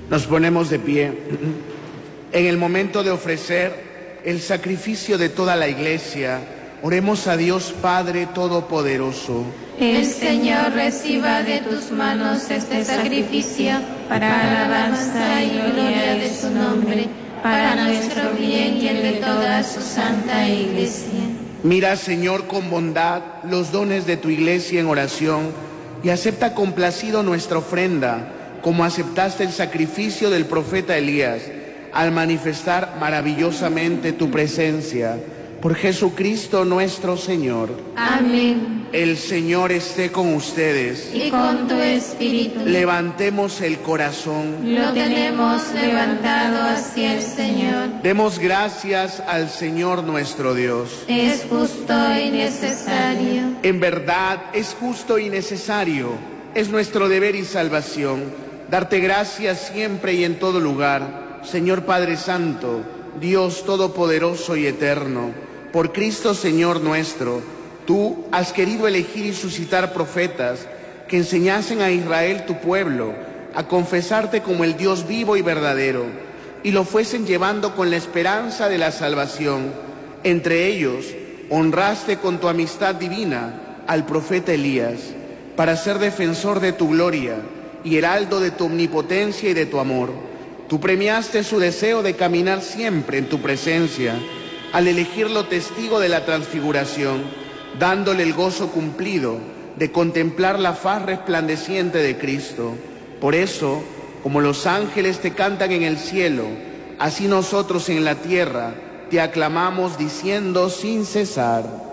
Nos ponemos de pie en el momento de ofrecer el sacrificio de toda la Iglesia. Oremos a Dios Padre Todopoderoso. El Señor reciba de tus manos este sacrificio para alabanza y gloria de su nombre, para nuestro bien y el de toda su santa Iglesia. Mira, Señor, con bondad los dones de tu Iglesia en oración y acepta complacido nuestra ofrenda, como aceptaste el sacrificio del profeta Elías, al manifestar maravillosamente tu presencia. Por Jesucristo nuestro Señor. Amén. El Señor esté con ustedes. Y con tu espíritu. Levantemos el corazón. Lo tenemos levantado hacia el Señor. Demos gracias al Señor nuestro Dios. Es justo y necesario. En verdad es justo y necesario. Es nuestro deber y salvación darte gracias siempre y en todo lugar, Señor Padre Santo, Dios Todopoderoso y Eterno. Por Cristo Señor nuestro, tú has querido elegir y suscitar profetas que enseñasen a Israel tu pueblo a confesarte como el Dios vivo y verdadero, y lo fuesen llevando con la esperanza de la salvación. Entre ellos, honraste con tu amistad divina al profeta Elías, para ser defensor de tu gloria y heraldo de tu omnipotencia y de tu amor. Tú premiaste su deseo de caminar siempre en tu presencia, al elegirlo testigo de la transfiguración, dándole el gozo cumplido de contemplar la faz resplandeciente de Cristo. Por eso, como los ángeles te cantan en el cielo, así nosotros en la tierra te aclamamos diciendo sin cesar: